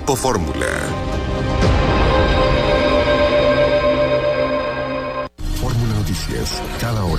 Grupo Fórmula. Fórmula Noticias, cada hora.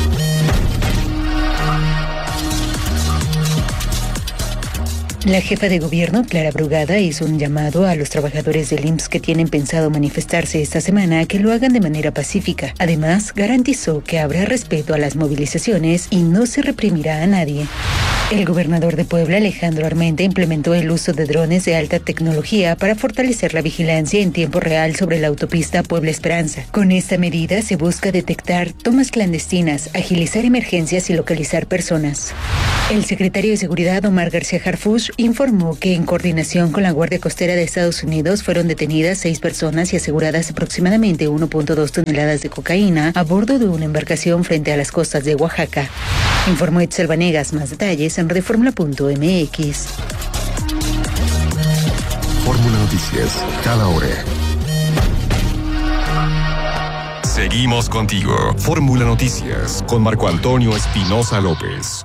La jefa de gobierno, Clara Brugada, hizo un llamado a los trabajadores del IMSS que tienen pensado manifestarse esta semana a que lo hagan de manera pacífica. Además, garantizó que habrá respeto a las movilizaciones y no se reprimirá a nadie. El gobernador de Puebla, Alejandro Armenta, implementó el uso de drones de alta tecnología para fortalecer la vigilancia en tiempo real sobre la autopista Puebla-Esperanza. Con esta medida se busca detectar tomas clandestinas, agilizar emergencias y localizar personas. El secretario de Seguridad, Omar García Harfuch, informó que en coordinación con la Guardia Costera de Estados Unidos fueron detenidas 6 personas y aseguradas aproximadamente 1.2 toneladas de cocaína a bordo de una embarcación frente a las costas de Oaxaca. Informó Itzel Vanegas. Más detalles en radioformula.mx. Fórmula Noticias, cada hora. Seguimos contigo. Fórmula Noticias con Marco Antonio Espinosa López.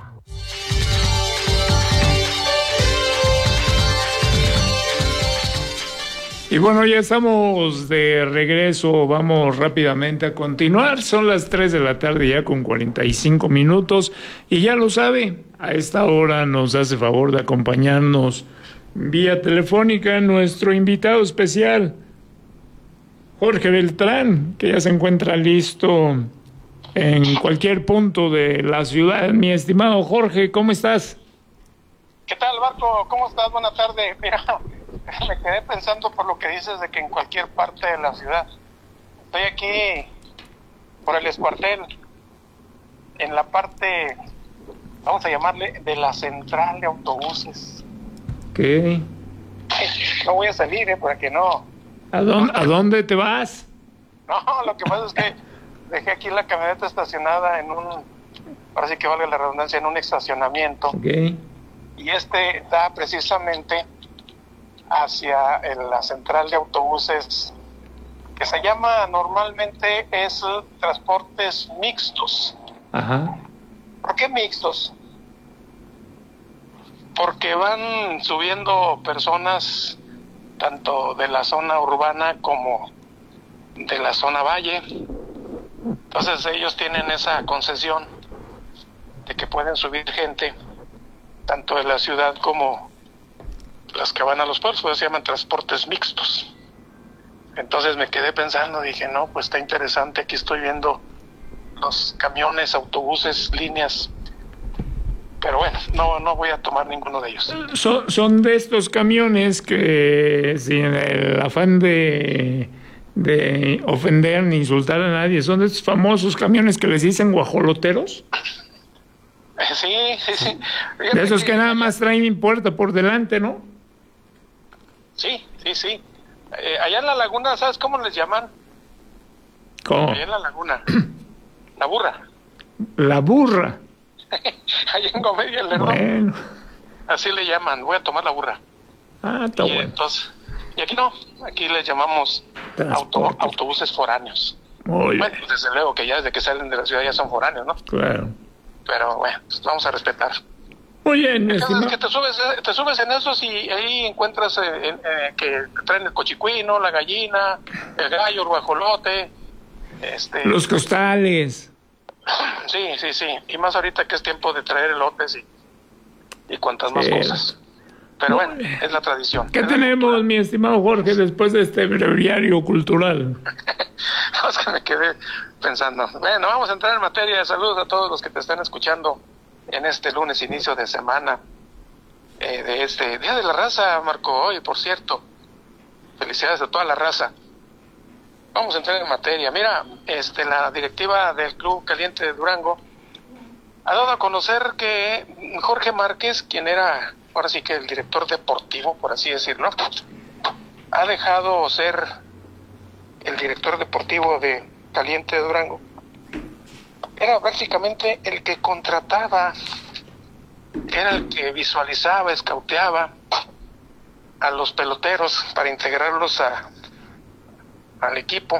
Y bueno, ya estamos de regreso, vamos rápidamente a continuar. Son las 3 de la tarde ya con 45 minutos y ya lo sabe, a esta hora nos hace favor de acompañarnos vía telefónica nuestro invitado especial, Jorge Beltrán, que ya se encuentra listo en cualquier punto de la ciudad. Mi estimado Jorge, ¿cómo estás? ¿Qué tal, Marco? ¿Cómo estás? Buenas tardes. Mira, me quedé pensando por lo que dices de que en cualquier parte de la ciudad. Estoy aquí por el Escuartel, en la parte, vamos a llamarle, de la central de autobuses. ¿Qué? No voy a salir, para que no... ¿A dónde te vas? No, lo que pasa es que dejé aquí la camioneta estacionada en un, ahora sí que valga la redundancia, en un estacionamiento. Okay. Y da precisamente hacia la central de autobuses, que se llama normalmente es transportes mixtos. Ajá. ¿Por qué mixtos? Porque van subiendo personas tanto de la zona urbana como de la zona valle. Entonces ellos tienen esa concesión de que pueden subir gente tanto de la ciudad como las que van a los pueblos, pues se llaman transportes mixtos. Entonces me quedé pensando, dije, no, pues está interesante, aquí estoy viendo los camiones, autobuses, líneas, pero bueno, no voy a tomar ninguno de ellos. Son de estos camiones que, sin el afán de ofender ni insultar a nadie, son de estos famosos camiones que les dicen guajoloteros. Sí. De esos que nada más traen puerta por delante, ¿no? Sí. Allá en la laguna, ¿sabes cómo les llaman? ¿Cómo? Allá en la laguna. La burra. La burra. Allá en Comedia el Lerdo. Bueno. Así le llaman, voy a tomar la burra. Ah, está bueno. Entonces, y aquí no, aquí les llamamos autobuses foráneos. Muy bueno, bien. desde luego que ya desde que salen de la ciudad ya son foráneos, ¿no? Claro. Pero bueno, pues vamos a respetar. Muy bien, estimado. Que te subes en esos y ahí encuentras que traen el cochicuino, la gallina, el gallo, el guajolote, los costales. Sí. Y más ahorita que es tiempo de traer elotes y cuantas más cosas. Pero bueno, es la tradición. ¿Qué tenemos, mi estimado Jorge, después de este breviario cultural? No, es que me quedé pensando. Bueno, vamos a entrar en materia. Saludos a todos los que te están escuchando en este lunes, inicio de semana, de este Día de la Raza, Marco, hoy, por cierto. Felicidades a toda la raza. Vamos a entrar en materia. Mira, la directiva del Club Caliente de Durango ha dado a conocer que Jorge Márquez, quien era, ahora sí que el director deportivo, por así decirlo, ha dejado ser el director deportivo de Caliente de Durango. Era prácticamente el que contrataba, era el que visualizaba, escauteaba a los peloteros para integrarlos al equipo.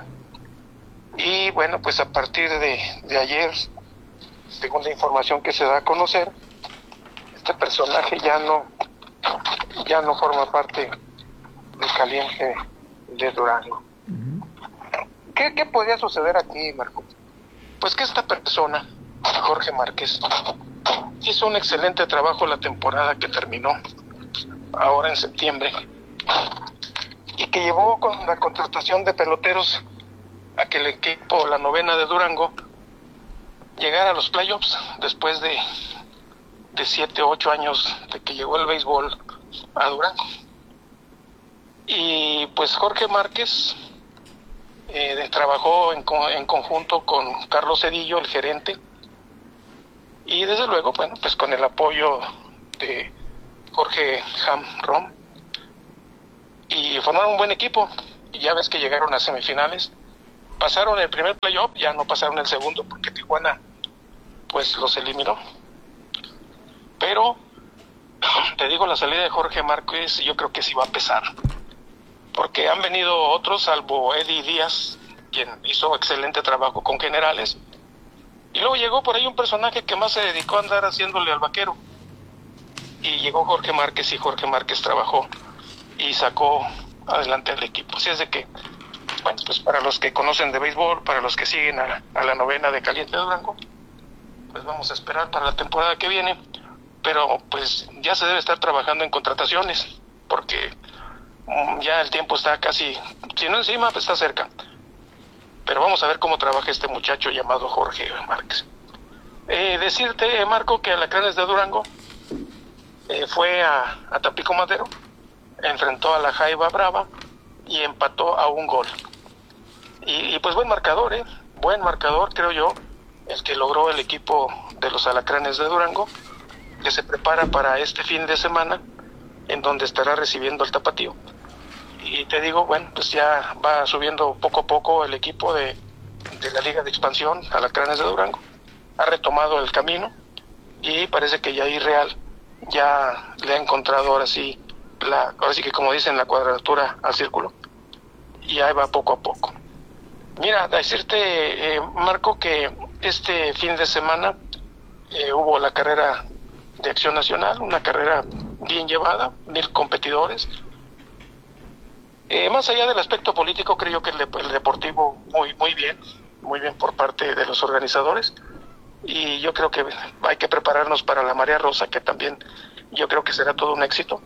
Y bueno, pues a partir de ayer, según la información que se da a conocer, este personaje ya no forma parte Caliente de Durango. ¿Qué podría suceder aquí, Marco? Pues que esta persona, Jorge Márquez, hizo un excelente trabajo la temporada que terminó ahora en septiembre y que llevó con la contratación de peloteros a que el equipo, la novena de Durango, llegara a los playoffs después de 7 o 8 años de que llegó el béisbol a Durango. Y pues Jorge Márquez trabajó en conjunto con Carlos Cedillo, el gerente, y desde luego, bueno, pues con el apoyo de Jorge Ham Rom, y formaron un buen equipo. Y ya ves que llegaron a semifinales, pasaron el primer playoff, ya no pasaron el segundo porque Tijuana pues los eliminó. Pero te digo, la salida de Jorge Márquez yo creo que sí va a pesar, porque han venido otros, salvo Eddie Díaz, quien hizo excelente trabajo con Generales, y luego llegó por ahí un personaje que más se dedicó a andar haciéndole al vaquero, y llegó Jorge Márquez, y Jorge Márquez trabajó y sacó adelante al equipo. Así es de que, bueno, pues para los que conocen de béisbol, para los que siguen a la novena de Caliente de Durango, pues vamos a esperar para la temporada que viene, pero pues ya se debe estar trabajando en contrataciones, porque ya el tiempo está casi, si no encima, pues está cerca. Pero vamos a ver cómo trabaja este muchacho llamado Jorge Márquez. Decirte, Marco, que Alacranes de Durango fue a Tampico Madero, enfrentó a la Jaiba Brava y empató a 1 gol. Y pues buen marcador, creo yo, el que logró el equipo de los Alacranes de Durango, que se prepara para este fin de semana, en donde estará recibiendo al Tapatío. Y te digo, bueno, pues ya va subiendo poco a poco el equipo de la Liga de Expansión, Alacranes de Durango. Ha retomado el camino y parece que Yair Real ya le ha encontrado ahora sí que, como dicen, la cuadratura al círculo. Y ahí va poco a poco. Mira, decirte, Marco, que este fin de semana hubo la carrera de Acción Nacional, una carrera bien llevada, 1000 competidores. Más allá del aspecto político, creo que el deportivo muy bien por parte de los organizadores, y yo creo que hay que prepararnos para la Marea Rosa, que también yo creo que será todo un éxito.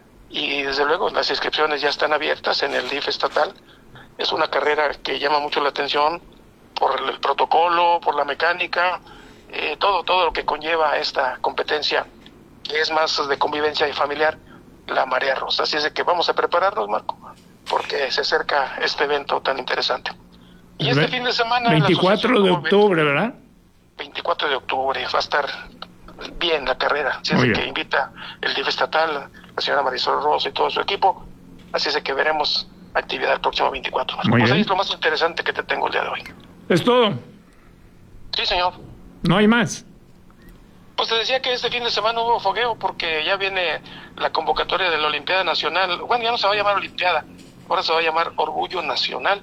Y desde luego las inscripciones ya están abiertas en el DIF estatal. Es una carrera que llama mucho la atención por el protocolo, por la mecánica, todo lo que conlleva esta competencia, que es más de convivencia y familiar, la Marea Rosa. Así es de que vamos a prepararnos, Marco, porque se acerca este evento tan interesante. Y este fin de semana... 24 de octubre, ¿verdad? 24 de octubre, va a estar bien la carrera. Así es de que invita el DIF estatal, la señora Marisol Rosa y todo su equipo. Así es de que veremos actividad el próximo 24. Pues ahí es lo más interesante que te tengo el día de hoy. ¿Es todo? Sí, señor. ¿No hay más? Pues te decía que este fin de semana hubo fogueo, porque ya viene la convocatoria de la Olimpiada Nacional. Bueno, ya no se va a llamar Olimpiada, ahora se va a llamar Orgullo Nacional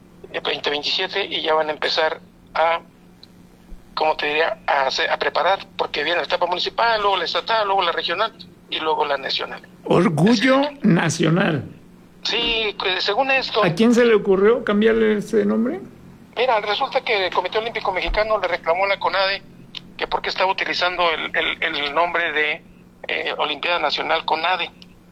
2027, y ya van a empezar a, como te diría, a preparar, porque viene la etapa municipal, luego la estatal, luego la regional y luego la nacional. Orgullo Nacional. Sí, según esto... ¿A quién se le ocurrió cambiarle ese nombre? Mira, resulta que el Comité Olímpico Mexicano le reclamó a la CONADE que por qué estaba utilizando el nombre de Olimpiada Nacional CONADE.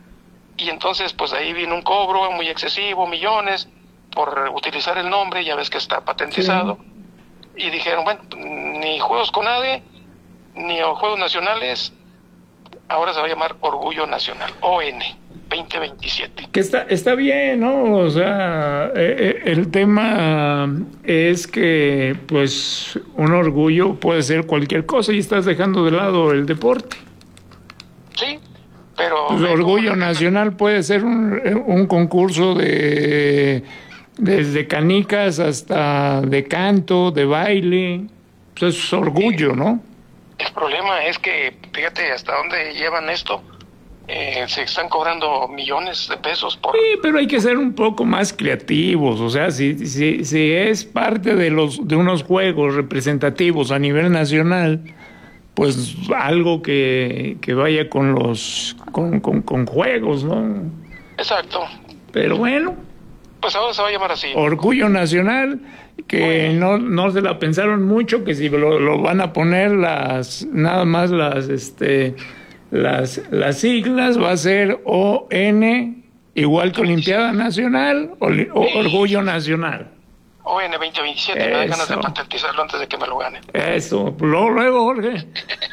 Y entonces pues ahí vino un cobro muy excesivo, millones, por utilizar el nombre, ya ves que está patentizado. Sí. Y dijeron, bueno, ni Juegos CONADE, ni Juegos Nacionales, ahora se va a llamar Orgullo Nacional, ON 2027. Que está bien, ¿no? O sea, el tema es que, pues, un orgullo puede ser cualquier cosa y estás dejando de lado el deporte. Sí, pero... Pues, orgullo nacional puede ser un concurso desde canicas hasta de canto, de baile. Pues es orgullo, ¿no? El problema es que, fíjate, hasta dónde llevan esto. Se están cobrando millones de pesos por... Sí, pero hay que ser un poco más creativos. O sea, si es parte de unos juegos representativos a nivel nacional, pues algo que vaya con juegos, ¿no? Exacto. pero bueno. Pues ahora se va a llamar así. Orgullo Nacional, que no se la pensaron mucho, que si lo van a poner nada más las siglas, va a ser ON, igual que Olimpiada Nacional o Orgullo Nacional. ON 2027, me da ganas de patentizarlo antes de que me lo gane. Eso, luego, Jorge.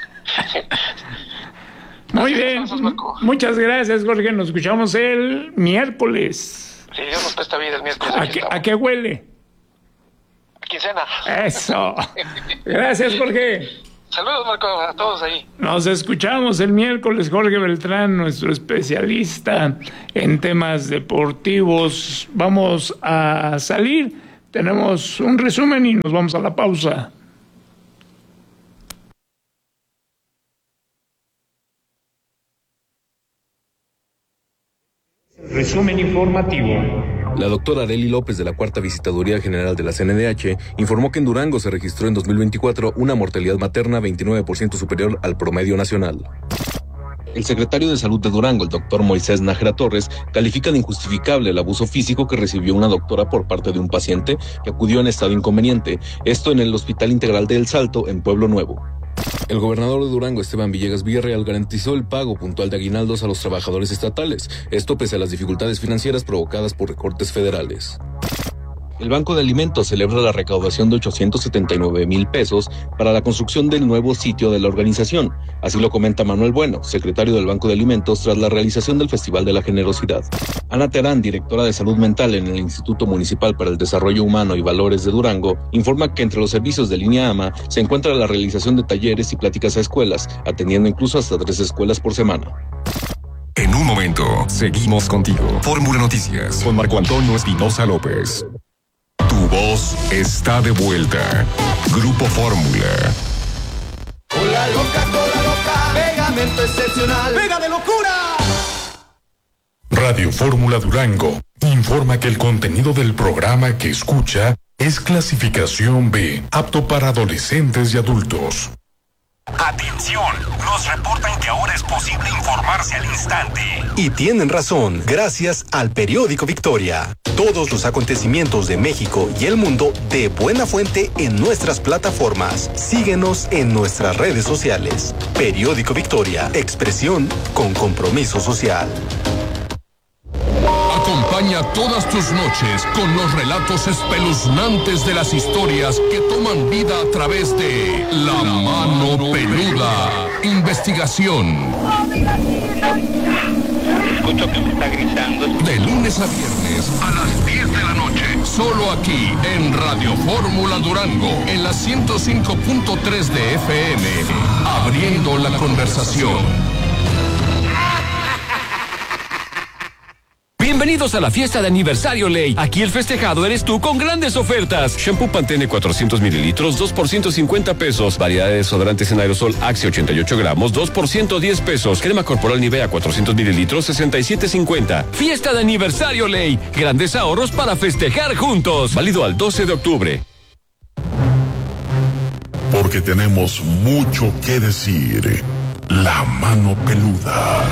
Muy bien, muchas gracias, Jorge, nos escuchamos el miércoles. Si Dios nos presta vida el miércoles. ¿A qué huele? A quincena. Eso. Gracias, Jorge. Saludos, Marco, a todos ahí. Nos escuchamos el miércoles, Jorge Beltrán, nuestro especialista en temas deportivos. Vamos a salir, tenemos un resumen y nos vamos a la pausa. Resumen informativo. La doctora Arely López de la Cuarta Visitaduría General de la CNDH informó que en Durango se registró en 2024 una mortalidad materna 29% superior al promedio nacional. El secretario de Salud de Durango, el doctor Moisés Nájera Torres, califica de injustificable el abuso físico que recibió una doctora por parte de un paciente que acudió en estado inconveniente, esto en el Hospital Integral de El Salto, en Pueblo Nuevo. El gobernador de Durango, Esteban Villegas Villarreal, garantizó el pago puntual de aguinaldos a los trabajadores estatales, esto pese a las dificultades financieras provocadas por recortes federales. El Banco de Alimentos celebra la recaudación de 879,000 pesos para la construcción del nuevo sitio de la organización. Así lo comenta Manuel Bueno, secretario del Banco de Alimentos, tras la realización del Festival de la Generosidad. Ana Terán, directora de Salud Mental en el Instituto Municipal para el Desarrollo Humano y Valores de Durango, informa que entre los servicios de Línea AMA se encuentra la realización de talleres y pláticas a escuelas, atendiendo incluso hasta 3 escuelas por semana. En un momento, seguimos contigo. Fórmula Noticias con Marco Antonio Espinosa López. Tu voz está de vuelta. Grupo Fórmula. Cola loca, pegamento excepcional, pega de locura. Radio Fórmula Durango informa que el contenido del programa que escucha es clasificación B, apto para adolescentes y adultos. Atención, nos reportan que ahora es posible informarse al instante. Y tienen razón, gracias al periódico Victoria. Todos los acontecimientos de México y el mundo de buena fuente en nuestras plataformas. Síguenos en nuestras redes sociales. Periódico Victoria, expresión con compromiso social. Acompaña todas tus noches con los relatos espeluznantes de las historias que toman vida a través de La Mano Peluda. Investigación. Escucho que me está gritando. De lunes a viernes a las 10 de la noche. Solo aquí en Radio Fórmula Durango, en la 105.3 de FM. Abriendo la conversación. Bienvenidos a la fiesta de aniversario Ley. Aquí el festejado eres tú con grandes ofertas. Shampoo Pantene 400 mililitros, 2 por 150 pesos. Variedad de desodorantes en aerosol Axe 88 gramos, 2 por 110 pesos. Crema corporal Nivea 400 mililitros, 67.50. Fiesta de aniversario Ley. Grandes ahorros para festejar juntos. Válido al 12 de octubre. Porque tenemos mucho que decir. La Mano Peluda.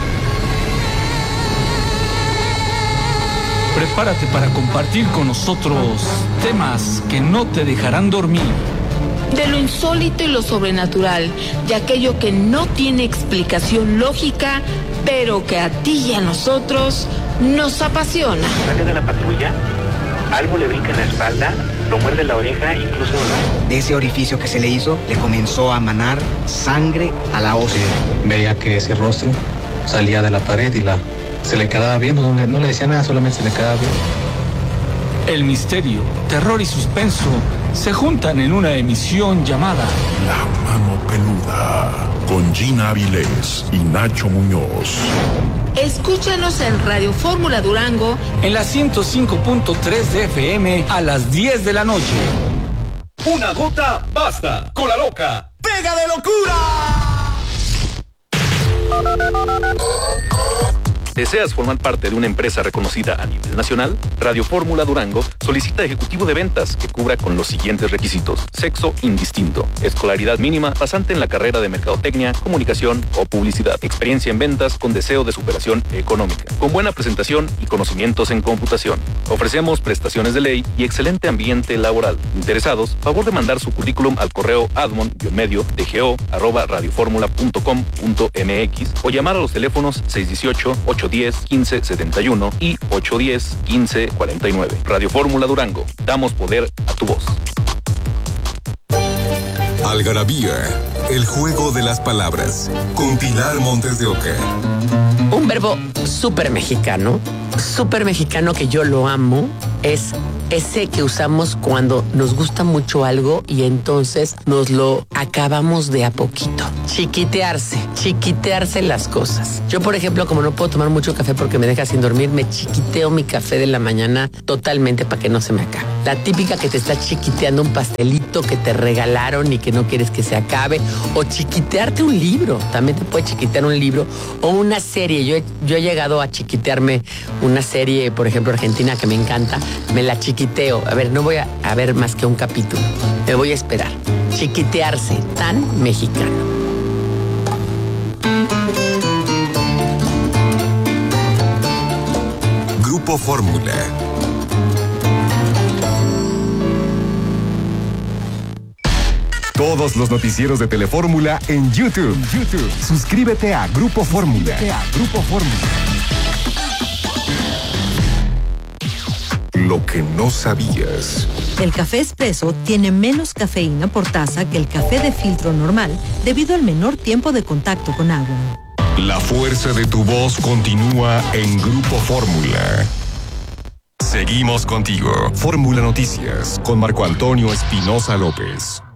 Prepárate para compartir con nosotros temas que no te dejarán dormir. De lo insólito y lo sobrenatural, de aquello que no tiene explicación lógica, pero que a ti y a nosotros nos apasiona. Sale de la patrulla, algo le brinca en la espalda, lo muerde la oreja, incluso... De ese orificio que se le hizo, le comenzó a manar sangre a la ósea. Veía que ese rostro salía de la pared y se le quedaba viendo, no le decía nada, solamente se le quedaba viendo. El misterio, terror y suspenso se juntan en una emisión llamada La Mano Peluda, con Gina Avilés y Nacho Muñoz. Escúchanos en Radio Fórmula Durango en la 105.3 de FM a las 10 de la noche. Una gota basta. Cola loca, pega de locura. ¿Deseas formar parte de una empresa reconocida a nivel nacional? Radio Fórmula Durango solicita ejecutivo de ventas que cubra con los siguientes requisitos: sexo indistinto, escolaridad mínima, pasante en la carrera de mercadotecnia, comunicación o publicidad, experiencia en ventas con deseo de superación económica, con buena presentación y conocimientos en computación. Ofrecemos prestaciones de ley y excelente ambiente laboral. Interesados, favor de mandar su currículum al correo admon-dgo@radioformula.com.mx o llamar a los teléfonos 618-810-1571 y 810-1549. Radio Fórmula Durango, damos poder a tu voz. Algarabía, el juego de las palabras, con Pilar Montes de Oca. Un verbo súper mexicano que yo lo amo, es ese que usamos cuando nos gusta mucho algo y entonces nos lo acabamos de a poquito. Chiquitearse las cosas. Yo, por ejemplo, como no puedo tomar mucho café porque me deja sin dormir, me chiquiteo mi café de la mañana totalmente para que no se me acabe. La típica que te está chiquiteando un pastelito que te regalaron y que no quieres que se acabe, o chiquitearte un libro. También te puede chiquitear un libro o una serie. Yo he llegado a chiquitearme una serie, por ejemplo, argentina, que me encanta. Me la chiquiteo. A ver, no voy a ver más que un capítulo. Me voy a esperar. Chiquitearse, tan mexicano. Grupo Fórmula. Todos los noticieros de Telefórmula en YouTube. Suscríbete a Grupo Fórmula. Lo que no sabías. El café expreso tiene menos cafeína por taza que el café de filtro normal debido al menor tiempo de contacto con agua. La fuerza de tu voz continúa en Grupo Fórmula. Seguimos contigo. Fórmula Noticias con Marco Antonio Espinosa López.